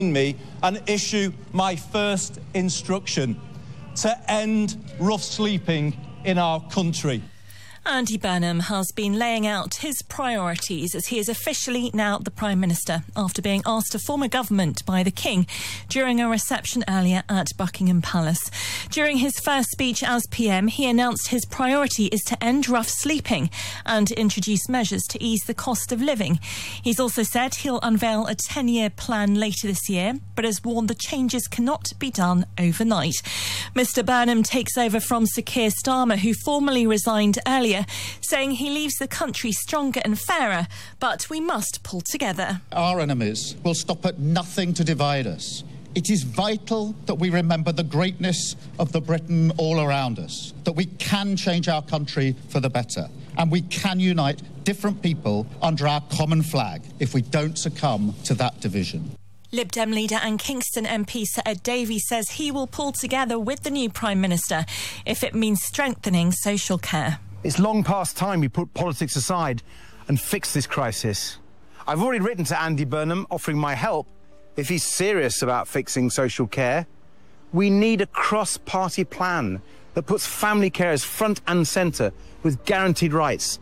me and issue my first instruction to end rough sleeping in our country. Andy Burnham has been laying out his priorities as he is officially now the Prime Minister after being asked to form a government by the King during a reception earlier at Buckingham Palace. During his first speech as PM, he announced his priority is to end rough sleeping and introduce measures to ease the cost of living. He's also said he'll unveil a 10-year plan later this year, but has warned the changes cannot be done overnight. Mr Burnham takes over from Sir Keir Starmer, who formally resigned earlier, saying he leaves the country stronger and fairer, but we must pull together. Our enemies will stop at nothing to divide us. It is vital that we remember the greatness of the Britain all around us, that we can change our country for the better, and we can unite different people under our common flag if we don't succumb to that division. Lib Dem leader and Kingston MP Sir Ed Davies says he will pull together with the new Prime Minister if it means strengthening social care. It's long past time we put politics aside and fix this crisis. I've already written to Andy Burnham offering my help if he's serious about fixing social care. We need a cross-party plan that puts family carers front and centre with guaranteed rights.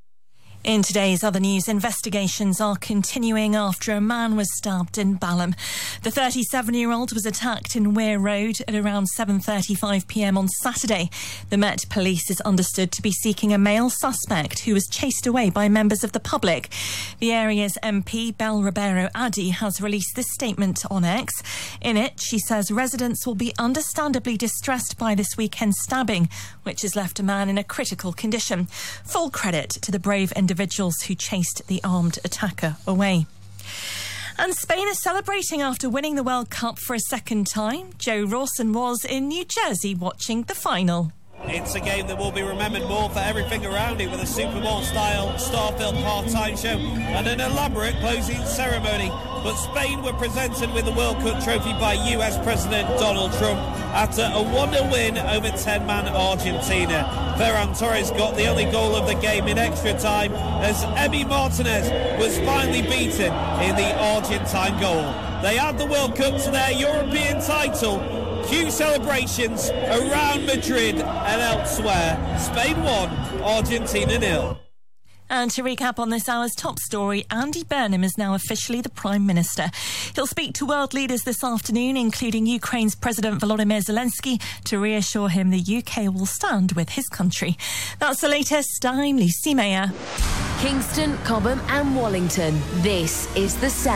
In today's other news, investigations are continuing after a man was stabbed in Balham. The 37-year-old was attacked in Weir Road at around 7:35 p.m. on Saturday. The Met Police is understood to be seeking a male suspect who was chased away by members of the public. The area's MP, Bel Ribeiro Addy, has released this statement on X. In it, she says residents will be understandably distressed by this weekend's stabbing, which has left a man in a critical condition. Full credit to the brave individuals who chased the armed attacker away. And Spain is celebrating after winning the World Cup for a second time. Joe Rawson was in New Jersey watching the final. It's a game that will be remembered more for everything around it, with a Super Bowl-style star-filled half-time show and an elaborate closing ceremony. But Spain were presented with the World Cup trophy by US President Donald Trump after a 1-0 win over 10-man Argentina. Ferran Torres got the only goal of the game in extra time as Emi Martinez was finally beaten in the Argentine goal. They add the World Cup to their European title. Cue celebrations around Madrid and elsewhere. Spain 1, Argentina 0. And to recap on this hour's top story, Andy Burnham is now officially the Prime Minister. He'll speak to world leaders this afternoon, including Ukraine's President Volodymyr Zelensky, to reassure him the UK will stand with his country. That's the latest. I'm Lucy Mayer. Kingston, Cobham and Wallington. This is The Sound.